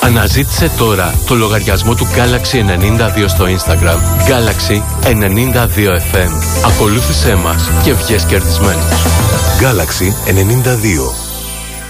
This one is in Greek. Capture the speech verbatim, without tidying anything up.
Αναζήτησε τώρα το λογαριασμό του Galaxy ενενήντα δύο στο Instagram. Galaxy ενενήντα δύο εφ εμ. Ακολούθησέ μας και βγες κερδισμένος. Galaxy ενενήντα δύο.